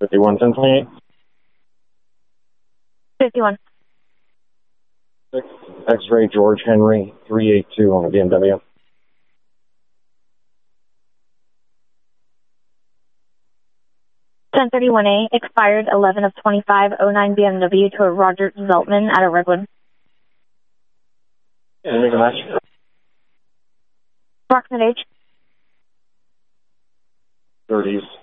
51 1028. 51. X-ray George Henry 382 on the BMW. 1031A, expired 11 of 25, 09 BMW to a Roger Zeltman at a Redwood. Yeah, make a match. Approximate age? 30s.